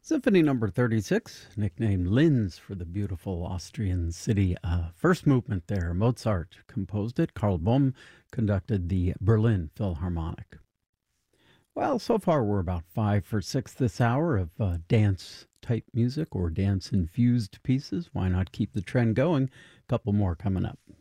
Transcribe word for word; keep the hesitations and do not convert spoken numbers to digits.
Symphony Number thirty-six, nicknamed Linz for the beautiful Austrian city. Uh, first movement there, Mozart composed it. Karl Böhm conducted the Berlin Philharmonic. Well, so far we're about five for six this hour of uh, dance-type music or dance-infused pieces. Why not keep the trend going? A couple more coming up.